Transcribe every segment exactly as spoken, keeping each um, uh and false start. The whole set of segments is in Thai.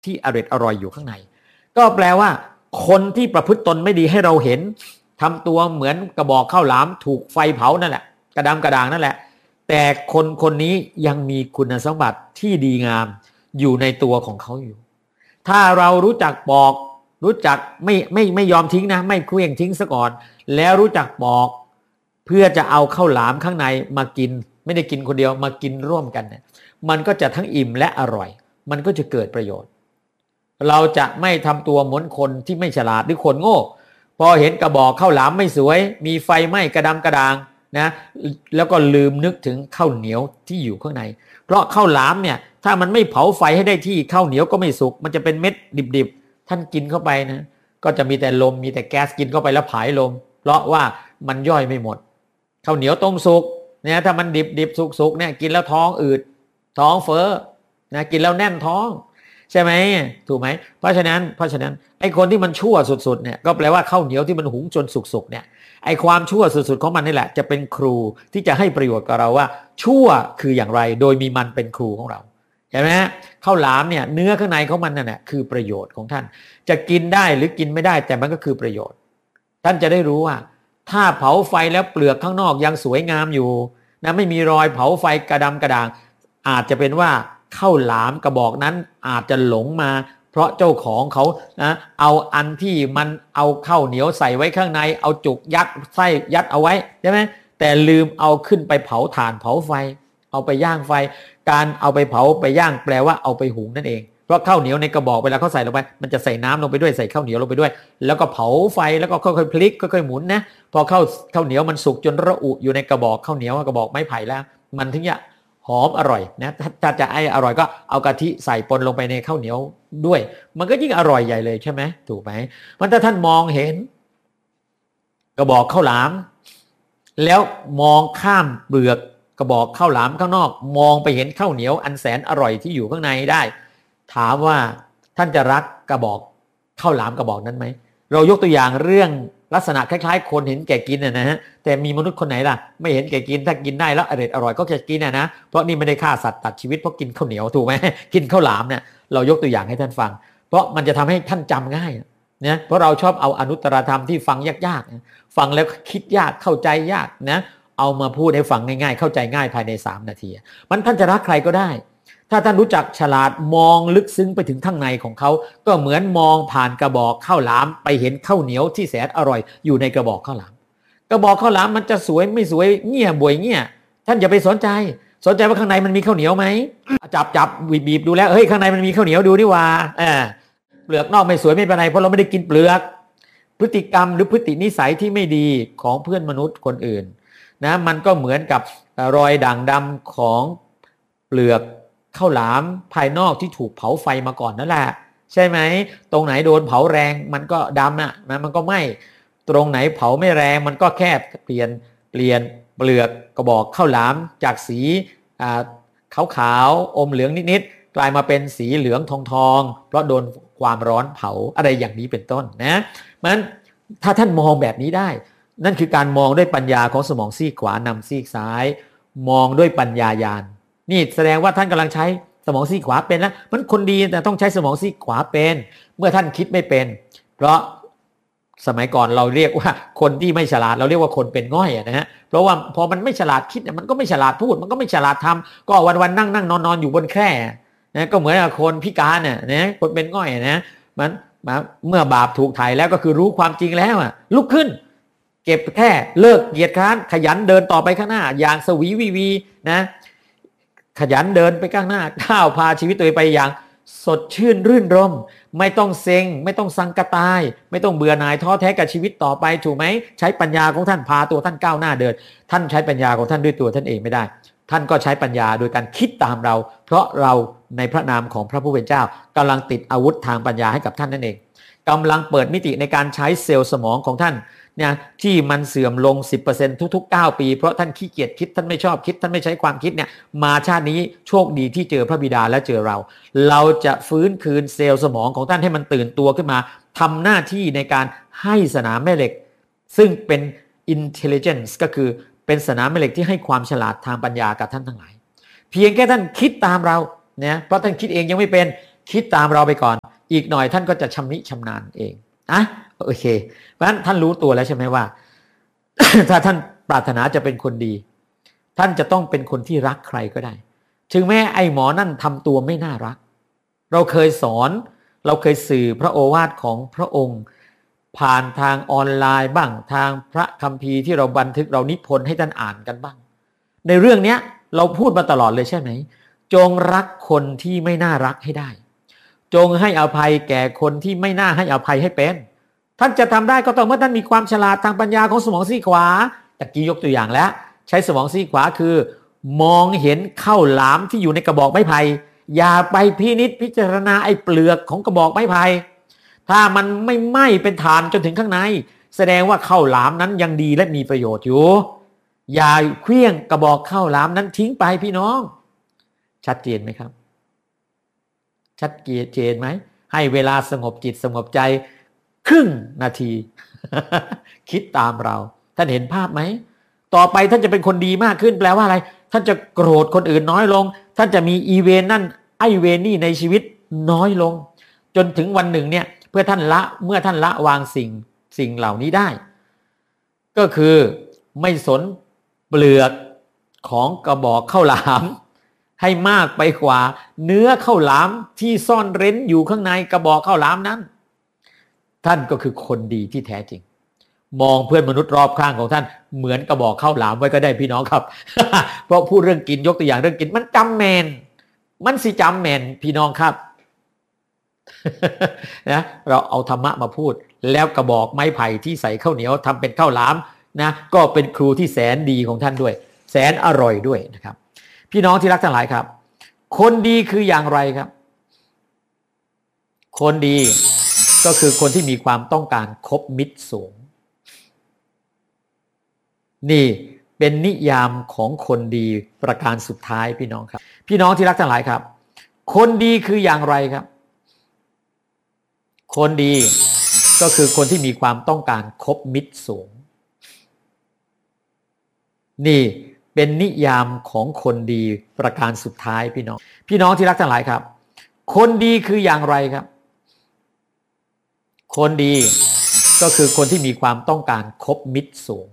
ที่อร่อยอร่อยอยู่ข้างในก็แปลว่าคนที่ประพฤติตนไม่ดีให้เราเห็นทำตัวเหมือนกระบอกข้าวหลามถูกไฟเผานั่นแหละกระดำกระด่างนั่นแหละแต่คนคนนี้ยังมีคุณสมบัติที่ดีงามอยู่ในตัวของเขาอยู่ถ้าเรารู้จักปอกรู้จักไม่ไม่ไม่ยอมทิ้งนะไม่เคลื่องทิ้งซะก่อนแล้วรู้จักปอกเพื่อจะเอาข้าวหลามข้างในมากินไม่ได้กินคนเดียวมากินร่วมกันเนี่ยมันก็จะทั้งอิ่มและอร่อยมันก็จะเกิดประโยชน์เราจะไม่ทำตัวเหมือนคนที่ไม่ฉลาดหรือคนโง่พอเห็นกระบอกข้าวหลามไม่สวยมีไฟไหม้กระดำกระด่างนะแล้วก็ลืมนึกถึงข้าวเหนียวที่อยู่ข้างในเพราะข้าวหลามเนี่ยถ้ามันไม่เผาไฟให้ได้ที่ข้าวเหนียวก็ไม่สุกมันจะเป็นเม็ดดิบๆท่านกินเข้าไปนะก็จะมีแต่ลมมีแต่แก๊สกินเข้าไปแล้วผายลมเพราะว่ามันย่อยไม่หมดข้าวเหนียวต้มสุกเนี่ยถ้ามันดิบดิบสุกสุกเนี่ยกินแล้วท้องอืดท้องเฟ้อนะกินแล้วแน่นท้องใช่ไหมถูกไหมเพราะฉะนั้นเพราะฉะนั้นไอ้คนที่มันชั่วสุดๆเนี่ยก็แปลว่าข้าวเหนียวที่มันหุงจนสุกๆเนี่ยไอ้ความชั่วสุดๆของมันนี่แหละจะเป็นครูที่จะให้ประโยชน์กับเราว่าชั่วคืออย่างไรโดยมีมันเป็นครูของเราเห็นไหมข้าวหลามเนี่ยเนื้อข้างในของมันนั่นแหละคือประโยชน์ของท่านจะกินได้หรือกินไม่ได้แต่มันก็คือประโยชน์ท่านจะได้รู้ว่าถ้าเผาไฟแล้วเปลือกข้างนอกยังสวยงามอยู่นะไม่มีรอยเผาไฟกระดำกระด่างอาจจะเป็นว่าข้าวหลามกระบอกนั้นอาจจะหลงมาเพราะเจ้าของเขานะเอาอันที่มันเอาข้าวเหนียวใส่ไว้ข้างในเอาจุกยัดไส้ยัดเอาไว้ใช่ไหมแต่ลืมเอาขึ้นไปเผาถ่านเผาไฟเอาไปย่างไฟการเอาไปเผาไปย่างแปลว่าเอาไปหุงนั่นเองเพราะข้าวเหนียวในกระบอกเวลาเขาใส่ลงไปมันจะใส่น้ำลงไปด้วยใส่ข้าวเหนียวลงไปด้วยแล้วก็เผาไฟแล้วก็ค่อยๆพลิกค่อยๆหมุนนะพอข้าวข้าวเหนียวมันสุกจนระอุอยู่ในกระบอกข้าวเหนียวกระบอกไม้ไผ่แล้วมันถึงจะหอมอร่อยนะถ้าจะไออร่อยก็เอากะทิใส่ปนลงไปในข้าวเหนียวด้วยมันก็ยิ่งอร่อยใหญ่เลยใช่ไหมถูกไหมมันถ้าท่านมองเห็นกระบอกข้าวหลามแล้วมองข้ามเปลือกกระบอกข้าวหลามข้างนอกมองไปเห็นข้าวเหนียวอันแสนอร่อยที่อยู่ข้างในได้ถามว่าท่านจะรักกระบอกข้าวหลามกระบอกนั้นไหมเรายกตัวอย่างเรื่องลักษณะคล้ายๆคนเห็นแก่กินนะฮะแต่มีมนุษย์คนไหนล่ะไม่เห็นแก่กินถ้ากินได้แล้วอร่อยอร่อยก็จะกินนะนะเพราะนี่ไม่ได้ฆ่าสัตว์ตัดชีวิตเพราะกินข้าวเหนียวถูกไหมกินข้าวหลามเนี่ยเรายกตัวอย่างให้ท่านฟังเพราะมันจะทำให้ท่านจำง่ายนะเพราะเราชอบเอาอนุตตรธรรมที่ฟังยากๆฟังแล้วคิดยากเข้าใจยากนะเอามาพูดให้ฟังง่ายๆเข้าใจง่ายภายในสามนาทีมันท่านจะรักใครก็ได้ถ้าท่านรู้จักฉลาดมองลึกซึ้งไปถึงข้างในของเขาก็เหมือนมองผ่านกระบอกข้าวหลามไปเห็นข้าวเหนียวที่แสนอร่อยอยู่ในกระบอกข้าวหลามกระบอกข้าวหลามมันจะสวยไม่สวยเงี่ยบวยเงี่ยท่านอย่าไปสนใจสนใจว่าข้างในมันมีข้าวเหนียวไหมจับจับบีบดูแล้วเฮ้ยข้างในมันมีข้าวเหนียวดูดิว่าเออเปลือกนอกไม่สวยไม่เป็นไรเพราะเราไม่ได้กินเปลือกพฤติกรรมหรือพฤตินิสัยที่ไม่ดีของเพื่อนมนุษย์คนอื่นนะมันก็เหมือนกับรอยด่างดำของเปลือกข้าวหลามภายนอกที่ถูกเผาไฟมาก่อนนั่นแหละใช่ไหมตรงไหนโดนเผาแรงมันก็ดำอ่ะนะมันก็ไหม้ตรงไหนเผาไม่แรงมันก็แค่เปลี่ยนเปลี่ยนเปลือกกระบอกข้าวหลามจากสีอ่าขาวๆอมเหลืองนิดๆกลายมาเป็นสีเหลืองทองทองเพราะโดนความร้อนเผาอะไรอย่างนี้เป็นต้นนะมันถ้าท่านมองแบบนี้ได้นั่นคือการมองด้วยปัญญาของสมองซีกขวานำซีกซ้ายมองด้วยปัญญาญาณนี่แสดงว่าท่านกำลังใช้สมองซีกขวาเป็นแล้วมันคนดีแต่ต้องใช้สมองซีกขวาเป็นเมื่อท่านคิดไม่เป็นเพราะสมัยก่อนเราเรียกว่าคนที่ไม่ฉลาดเราเรียกว่าคนเป็นง่อยนะฮะเพราะว่าพอมันไม่ฉลาดคิดมันก็ไม่ฉลาดพูดมันก็ไม่ฉลาดทำก็วันๆนั่งนั่งนอนนอนอยู่บนแคร่นะก็เหมือนกับคนพิการเนี่ยนะคนเป็นง่อยนะมันเมื่อบาปถูกถ่ายแล้วก็คือรู้ความจริงแล้วอ่ะลุกขึ้นเก็บแค่เลิกเกียจคร้านขยันเดินต่อไปข้างหน้าอย่างสวีวีวีนะขยันเดินไปข้างหน้าก้าวพาชีวิตตัวเองไปอย่างสดชื่นรื่นรมไม่ต้องเซ็งไม่ต้องสังกะตายไม่ต้องเบื่อหน่ายท้อแท้กับชีวิตต่อไปถูกไหมใช้ปัญญาของท่านพาตัวท่านก้าวหน้าเดินท่านใช้ปัญญาของท่านด้วยตัวท่านเองไม่ได้ท่านก็ใช้ปัญญาโดยการคิดตามเราเพราะเราในพระนามของพระผู้เป็นเจ้ากำลังติดอาวุธทางปัญญาให้กับท่านนั่นเองกำลังเปิดมิติในการใช้เซลล์สมองของท่านเนี่ยที่มันเสื่อมลง สิบเปอร์เซ็นต์ ทุกๆเก้าปีเพราะท่านขี้เกียจคิดท่านไม่ชอบคิดท่านไม่ใช้ความคิดเนี่ยมาชาตินี้โชคดีที่เจอพระบิดาและเจอเราเราจะฟื้นคืนเซลล์สมองของท่านให้มันตื่นตัวขึ้นมาทำหน้าที่ในการให้สนามแม่เหล็กซึ่งเป็น intelligence ก็คือเป็นสนามแม่เหล็กที่ให้ความฉลาดทางปัญญากับท่านทั้งหลายเพียงแค่ท่านคิดตามเราเนี่ยเพราะท่านคิดเองยังไม่เป็นคิดตามเราไปก่อนอีกหน่อยท่านก็จะชำนิชำนาญเองอะโอเคเพราะฉะนั้นท่านรู้ตัวแล้วใช่ไหมว่า ถ้าท่านปรารถนาจะเป็นคนดีท่านจะต้องเป็นคนที่รักใครก็ได้ถึงแม้ไอ้หมอนั่นทำตัวไม่น่ารักเราเคยสอนเราเคยสื่อพระโอวาทของพระองค์ผ่านทางออนไลน์บ้างทางพระคัมภีร์ที่เราบันทึกเรานิพนธ์ให้ท่านอ่านกันบ้างในเรื่องนี้เราพูดมาตลอดเลยใช่ไหมจงรักคนที่ไม่น่ารักให้ได้จงให้อภัยแก่คนที่ไม่น่าให้อภัยให้เป็นท่านจะทำได้ก็ต้องเมื่อท่านมีความฉลาดทางปัญญาของสมองซีกขวาตะกี้ยกตัวอย่างแล้วใช้สมองซีกขวาคือมองเห็นข้าวหลามที่อยู่ในกระบอกไม้ไผ่อย่าไปพินิจพิจารณาไอ้เปลือกของกระบอกไม้ไผ่ถ้ามันไม่ไหม้เป็นฐานจนถึงข้างในแสดงว่าข้าวหลามนั้นยังดีและมีประโยชน์อยู่อย่าเคลี้ยงกระบอกข้าวหลามนั้นทิ้งไปพี่น้องชัดเจนไหมครับชัดเจนไหมให้เวลาสงบจิตสงบใจครึ่งนาที คิดตามเราท่านเห็นภาพไหมต่อไปท่านจะเป็นคนดีมากขึ้นแปลว่าอะไรท่านจะโกรธคนอื่นน้อยลงท่านจะมีอีเวนนั่นไอเวนนี่ในชีวิตน้อยลงจนถึงวันหนึ่งเนี่ยเพื่อท่านละเมื่อท่านละวางสิ่งสิ่งเหล่านี้ได้ก็คือไม่สนเปลือกของกระบอกข้าวหลามให้มากไปกว่าเนื้อข้าวหลามที่ซ่อนเร้นอยู่ข้างในกระบอกข้าวหลามนั้นท่านก็คือคนดีที่แท้จริงมองเพื่อนมนุษย์รอบข้างของท่านเหมือนกระบอกข้าวหลามไว้ก็ได้พี่น้องครับ เพราะพูดเรื่องกินยกตัวอย่างเรื่องกินมันจำแมนมันสิจำแมนพี่น้องครับ นะเราเอาธรรมะมาพูดแล้วกระบอกไม้ไผ่ที่ใส่ข้าวเหนียวทำเป็นข้าวหลามนะก็เป็นครูที่แสนดีของท่านด้วยแสนอร่อยด้วยนะครับพี่น้องที่รักทั้งหลายครับคนดีคืออย่างไรครับคนดีก็คือคนที่มีความต้องการคบมิตรสูงนี่เป็นนิยามของคนดีประการสุดท้ายพี่น้องครับพี่น้องที่รักทั้งหลายครับคนดีคืออย่างไรครับคนดีก็คือคนที่มีความต้องการคบมิตรสูงนี่เป็นนิยามของคนดีประการสุดท้ายพี่น้องพี่น้องที่รักทั้งหลายครับคนดีคืออย่างไรครับคนดีก็คือคนที่มีความต้องการคบมิตรสูง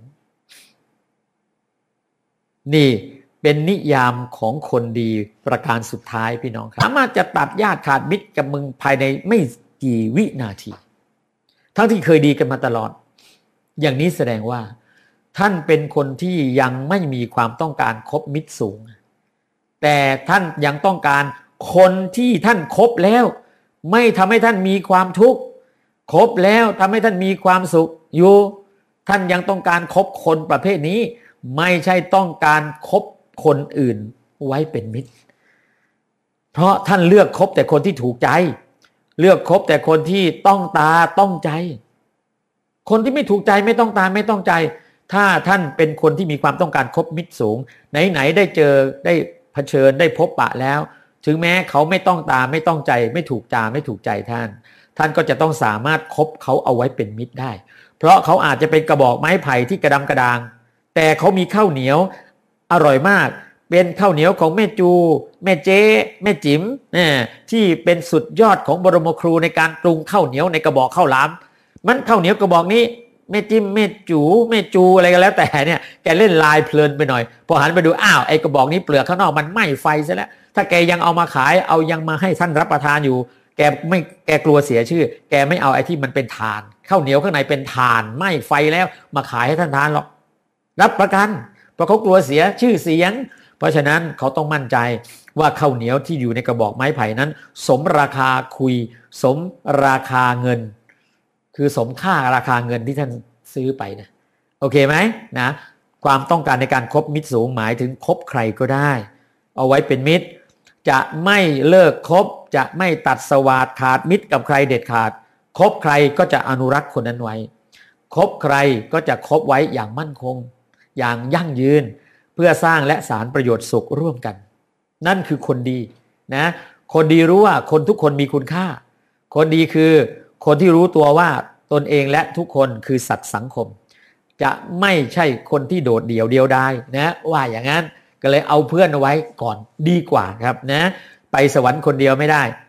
นี่เป็นนิยามของคนดีประการสุดท้ายพี่น้องครับสามารถจะตัดญาติขาดมิตรกับมึงภายในไม่กี่วินาทีทั้งที่เคยดีกันมาตลอดอย่างนี้แสดงว่าท่านเป็นคนที่ยังไม่มีความต้องการคบมิตรสูงแต่ท่านยังต้องการคนที่ท่านคบแล้วไม่ทำให้ท่านมีความทุกข์คบแล้วทำให้ท่านมีความสุขอยู่ท่านยังต้องการคบคนประเภทนี้ไม่ใช่ต้องการคบคนอื่นไว้เป็นมิตรเพราะท่านเลือกคบแต่คนที่ถูกใจเลือกคบแต่คนที่ต้องตาต้องใจคนที่ไม่ถูกใจไม่ต้องตาไม่ต้องใจถ้าท่านเป็นคนที่มีความต้องการคบมิตรสูงไหนๆได้เจอได้เผชิญได้พบปะแล้วถึงแม้เขาไม่ต้องตาไม่ต้องใจไม่ถูกจาไม่ถูกใจท่านท่านก็จะต้องสามารถคบเขาเอาไว้เป็นมิตรได้เพราะเขาอาจจะเป็นกระบอกไม้ไผ่ที่กระดำกระดางแต่เขามีข้าวเหนียวอร่อยมากเป็นข้าวเหนียวของแม่จูแม่เจ๊แม่จิ๋มเนี่ยที่เป็นสุดยอดของบรมครูในการปรุงข้าวเหนียวในกระบอกข้าวหลามมันข้าวเหนียวกระบอกนี้แม่จิ้มแม่จูแม่จูอะไรกันแล้วแต่เนี่ยแกเล่นลายเพลินไปหน่อยพอหันไปดูอ้าวไอ้กระบอกนี้เปลือกข้างนอกมันไหม้ไฟซะแล้วถ้าแกยังเอามาขายเอายังมาให้ท่านรับประทานอยู่แกไม่แกกลัวเสียชื่อแกไม่เอาไอ้ที่มันเป็นถ่านข้าวเหนียวข้างในเป็นถ่านไหม้ไฟแล้วมาขายให้ท่านทานหรอกรับประกันเพราะเขากลัวเสียชื่อเสียงเพราะฉะนั้นเขาต้องมั่นใจว่าข้าวเหนียวที่อยู่ในกระบอกไม้ไผ่นั้นสมราคาคุยสมราคาเงินคือสมค่าราคาเงินที่ท่านซื้อไปนะโอเคไหมนะความต้องการในการคบมิตรสูงหมายถึงคบใครก็ได้เอาไว้เป็นมิตรจะไม่เลิกคบจะไม่ตัดสวาทขาดมิตรกับใครเด็ดขาดคบใครก็จะอนุรักษ์คนนั้นไว้คบใครก็จะคบไว้อย่างมั่นคงอย่างยั่งยืนเพื่อสร้างและสานประโยชน์สุขร่วมกันนั่นคือคนดีนะคนดีรู้ว่าคนทุกคนมีคุณค่าคนดีคือคนที่รู้ตัวว่าตนเองและทุกคนคือสัตว์สังคมจะไม่ใช่คนที่โดดเดี่ยวเดียวดายนะว่าอย่างนั้นก็เลยเอาเพื่อนเอาไว้ก่อนดีกว่าครับนะไปสวรรค์คนเดียวไม่ได้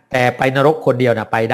แต่ไปนรกคนเดียวนะไป